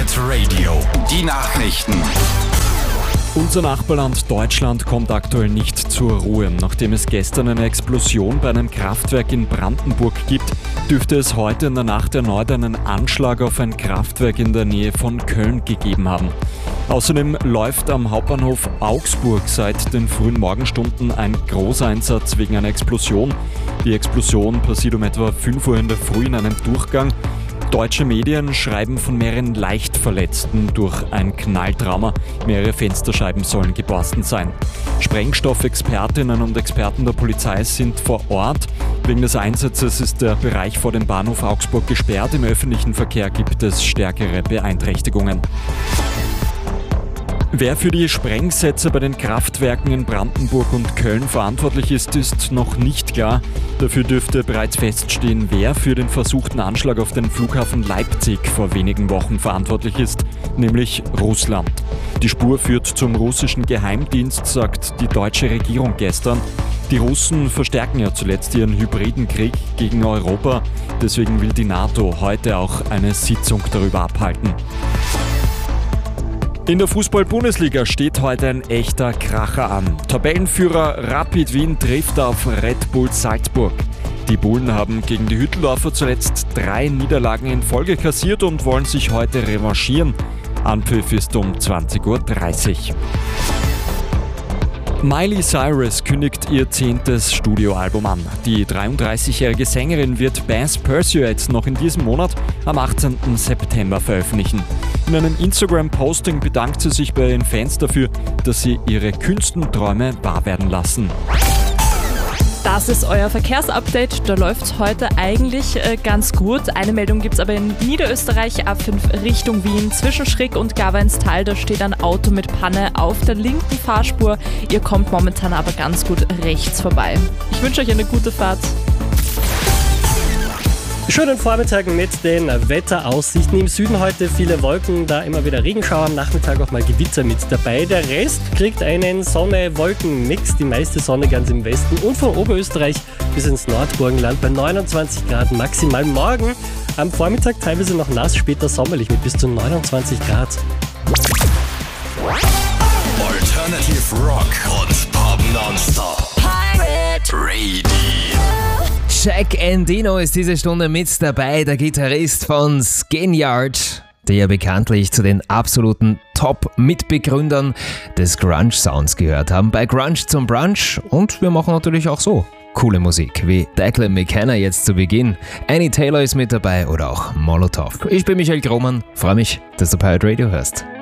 Planet Radio. Die Nachrichten. Unser Nachbarland Deutschland kommt aktuell nicht zur Ruhe. Nachdem es gestern eine Explosion bei einem Kraftwerk in Brandenburg gibt, dürfte es heute in der Nacht erneut einen Anschlag auf ein Kraftwerk in der Nähe von Köln gegeben haben. Außerdem läuft am Hauptbahnhof Augsburg seit den frühen Morgenstunden ein Großeinsatz wegen einer Explosion. Die Explosion passiert um etwa 5 Uhr in der Früh in einem Durchgang. Deutsche Medien schreiben von mehreren Leichtverletzten durch ein Knalltrauma. Mehrere Fensterscheiben sollen geborsten sein. Sprengstoffexpertinnen und Experten der Polizei sind vor Ort. Wegen des Einsatzes ist der Bereich vor dem Bahnhof Augsburg gesperrt. Im öffentlichen Verkehr gibt es stärkere Beeinträchtigungen. Wer für die Sprengsätze bei den Kraftwerken in Brandenburg und Köln verantwortlich ist, ist noch nicht klar. Dafür dürfte bereits feststehen, wer für den versuchten Anschlag auf den Flughafen Leipzig vor wenigen Wochen verantwortlich ist, nämlich Russland. Die Spur führt zum russischen Geheimdienst, sagt die deutsche Regierung gestern. Die Russen verstärken ja zuletzt ihren hybriden Krieg gegen Europa. Deswegen will die NATO heute auch eine Sitzung darüber abhalten. In der Fußball-Bundesliga steht heute ein echter Kracher an. Tabellenführer Rapid Wien trifft auf Red Bull Salzburg. Die Bullen haben gegen die Hütteldorfer zuletzt 3 Niederlagen in Folge kassiert und wollen sich heute revanchieren. Anpfiff ist um 20:30 Uhr. Miley Cyrus kündigt ihr 10. Studioalbum an. Die 33-jährige Sängerin wird Bass Pursuit noch in diesem Monat am 18. September veröffentlichen. In einem Instagram-Posting bedankt sie sich bei ihren Fans dafür, dass sie ihre kühnsten Träume wahr werden lassen. Das ist euer Verkehrsupdate. Da läuft es heute eigentlich ganz gut. Eine Meldung gibt es aber in Niederösterreich, A5 Richtung Wien. Zwischen Schrick und Gavainstal, da steht ein Auto mit Panne auf der linken Fahrspur. Ihr kommt momentan aber ganz gut rechts vorbei. Ich wünsche euch eine gute Fahrt. Schönen Vormittag mit den Wetteraussichten. Im Süden heute viele Wolken, da immer wieder Regenschauer, am Nachmittag auch mal Gewitter mit dabei. Der Rest kriegt einen Sonne-Wolken-Mix, die meiste Sonne ganz im Westen und von Oberösterreich bis ins Nordburgenland bei 29 Grad maximal. Morgen am Vormittag teilweise noch nass, später sommerlich mit bis zu 29 Grad. Alternative Rock und Pop Nonstop. Pirate Radio. Jack Endino ist diese Stunde mit dabei, der Gitarrist von Skinyard, der ja bekanntlich zu den absoluten Top-Mitbegründern des Grunge-Sounds gehört haben. Bei Grunge zum Brunch, und wir machen natürlich auch so coole Musik, wie Declan McKenna jetzt zu Beginn. Annie Taylor ist mit dabei oder auch Molotov. Ich bin Michael Grohmann, freue mich, dass du Pirate Radio hörst.